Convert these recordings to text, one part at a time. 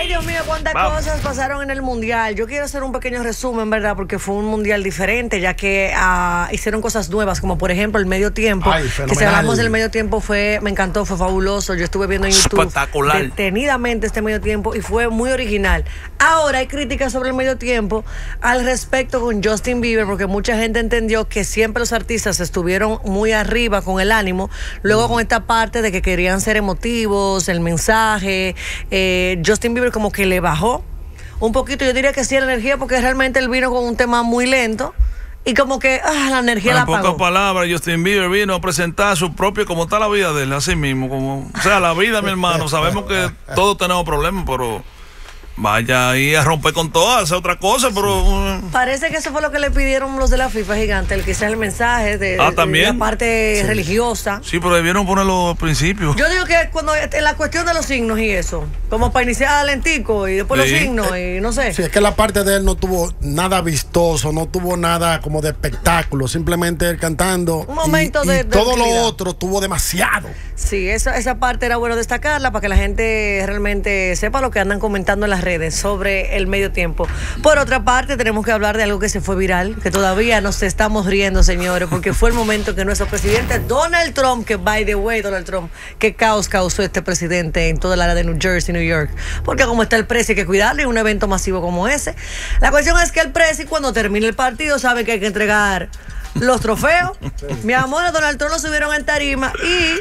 Dios mío, cuántas cosas pasaron en el Mundial. Yo quiero hacer un pequeño resumen, ¿verdad? Porque fue un Mundial diferente, ya que hicieron cosas nuevas, como por ejemplo el medio tiempo. Que si hablamos del medio tiempo, me encantó, fue fabuloso. Yo estuve viendo en YouTube espectacular, detenidamente este medio tiempo y fue muy original. Ahora hay críticas sobre el medio tiempo al respecto con Justin Bieber, porque mucha gente entendió que siempre los artistas estuvieron muy arriba con el ánimo. Luego con esta parte de que querían ser emotivos, el mensaje, Justin Bieber como que le bajó un poquito, yo diría que sí, la energía, porque realmente él vino con un tema muy lento y como que la energía la apagó. En pocas palabras, Justin Bieber vino a presentar su propio, como está la vida de él, así mismo, como, o sea, la vida, mi hermano, sabemos que todos tenemos problemas, pero vaya ahí a romper con todo, hacer otra cosa, pero... Parece que eso fue lo que le pidieron los de la FIFA, gigante, el quizás el mensaje de la parte religiosa. Sí, pero debieron ponerlo al principio. Yo digo que cuando en la cuestión de los signos y eso, como para iniciar lentico y después los signos y no sé. Sí, es que la parte de él no tuvo nada vistoso, no tuvo nada como de espectáculo, simplemente él cantando. Un momento y de todo lo otro tuvo demasiado. Sí, esa parte era bueno destacarla para que la gente realmente sepa lo que andan comentando en las redes sobre el medio tiempo. Por otra parte, tenemos que hablar de algo que se fue viral, que todavía nos estamos riendo, señores, porque fue el momento que nuestro presidente Donald Trump, que by the way, Donald Trump, qué caos causó este presidente en toda el área de New Jersey, New York, porque como está el precio hay que cuidarlo y un evento masivo como ese. La cuestión es que el precio, cuando termine el partido, sabe que hay que entregar los trofeos. Mi amor, a Donald Trump lo subieron en tarima y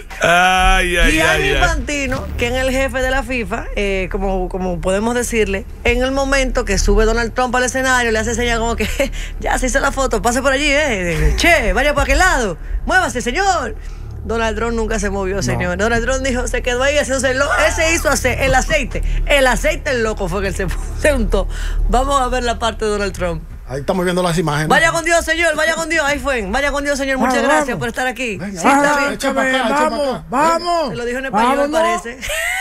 Gianni Infantino, que es el jefe de la FIFA, como podemos decirle, en el momento que sube Donald Trump al escenario, le hace señal como que ya se hizo la foto, pase por allí, che, vaya por aquel lado, muévase, señor. Donald Trump nunca se movió, señor. Donald Trump dijo, se quedó ahí haciéndose ese hizo el aceite. El aceite el loco fue que él se untó. Vamos a ver la parte de Donald Trump. Ahí estamos viendo las imágenes. Vaya con Dios, señor, vaya con Dios. Ahí fue. Vaya con Dios, señor. Muchas gracias por estar aquí. Venga, sí, está bien. Echa para acá, vamos. Se lo dijo en español, me parece.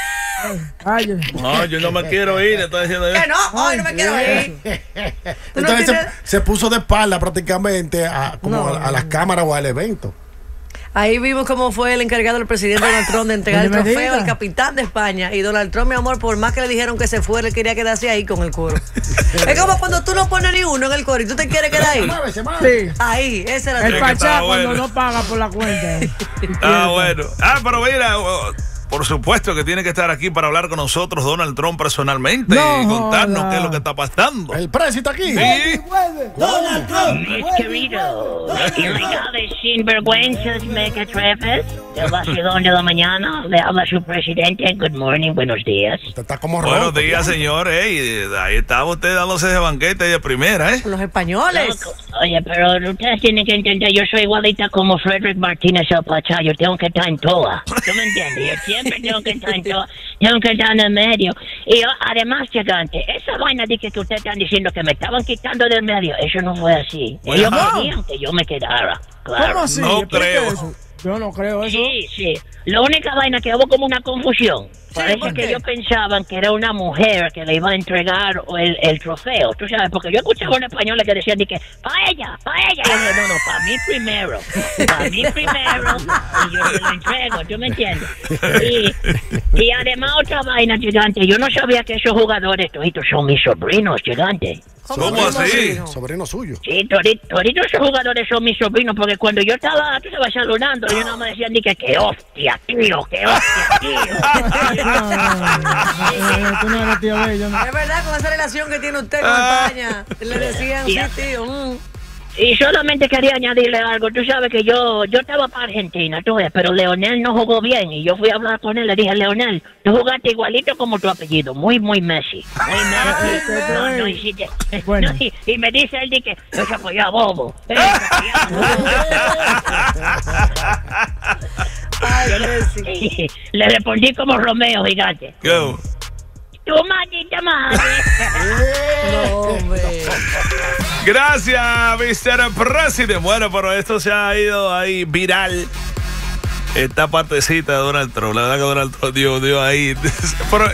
No, yo no me quiero ir, estoy diciendo yo. Que no, hoy no me quiero ir. Entonces se puso de espalda prácticamente a las cámaras o al evento. Ahí vimos cómo fue el encargado del presidente Donald Trump de entregar el trofeo al capitán de España. Y Donald Trump, mi amor, por más que le dijeron que se fuera, él quería quedarse ahí con el coro. Es como cuando tú no pones ni uno en el coro y tú te quieres quedar ahí. Sí. Ahí, ese era el pachá cuando no paga por la cuenta. Bueno. Pero mira, por supuesto que tiene que estar aquí para hablar con nosotros Donald Trump personalmente y contarnos qué es lo que está pasando. El precio aquí. Sí. Donald Trump. Mis queridos, ilegales, sinvergüenzas, mequetrefes, del vacilón de la mañana, le habla su presidente. Good morning, buenos días. Usted está como rojo. Buenos días, señor. Ahí estaba usted dándose de banquete de primera, Los españoles. Oye, pero ustedes tienen que entender, yo soy igualita como Frederick Martínez el Pachá, yo tengo que estar en toa. ¿Tú me entiendes? Yo siempre tengo que estar en toa, tengo que estar en el medio. Y además, gigante, esa vaina de que ustedes están diciendo que me estaban quitando del medio, eso no fue así. Ellos querían que yo me quedara, claro. ¿Cómo así? No creo. Eso? Yo no creo eso. Sí. La única vaina que hubo como una confusión. Parece que ellos pensaban que era una mujer que le iba a entregar el trofeo, tú sabes, porque yo escuchaba un español que decían que para ella. Y yo dije, no, para mí primero, y yo se lo entrego, ¿tú me entiendes? Y además otra vaina, gigante, yo no sabía que esos jugadores toditos son mis sobrinos, gigante. ¿Cómo así? Sobrino suyo. Sí, toditos esos jugadores son mis sobrinos, porque cuando yo estaba, tú sabes, saludando, yo no me decían ni que hostia, tío, que hostia, tío. Tú no eres tío bello, ¿no? Es verdad, con esa relación que tiene usted con España, le decían, sí, tío. Y solamente quería añadirle algo. Tú sabes que yo estaba para Argentina, tú ves, pero Leonel no jugó bien. Y yo fui a hablar con él, le dije, Leonel, tú jugaste igualito como tu apellido. Muy Messi. Muy Messi. No hiciste. Bueno. No, y me dice él que yo se apoyaba bobo. Le respondí como Romeo, gigante. Go. Tu maldita madre. No, hombre. Gracias, Mr. President. Bueno, pero esto se ha ido ahí viral. Esta partecita de Donald Trump. La verdad que Donald Trump dio ahí. Pero,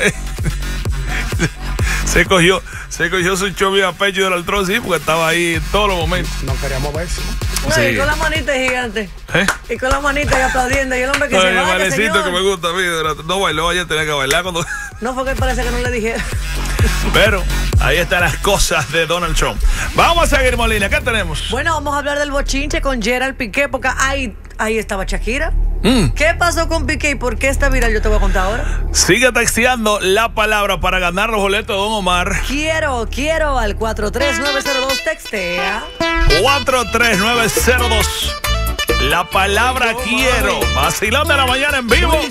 se cogió su chovio a pecho de Donald Trump, sí, porque estaba ahí en todos los momentos. No queríamos verse. No, Sí. y con la manita gigante. Y con la manita y aplaudiendo. Y el hombre que se vaya, Valecito señor. que me gusta a mí. No bailó ayer, tenía que bailar cuando... No, fue que parece que no le dije. Pero ahí están las cosas de Donald Trump. Vamos a seguir, Molina. ¿Qué tenemos? Bueno, vamos a hablar del bochinche con Gerald Piqué, porque ahí estaba Shakira. ¿Qué pasó con Piqué y por qué está viral? Yo te voy a contar ahora. Sigue texteando la palabra para ganar los boletos de Don Omar. Quiero al 43902, textea. 43902. La palabra quiero. Vacilón de la mañana en vivo.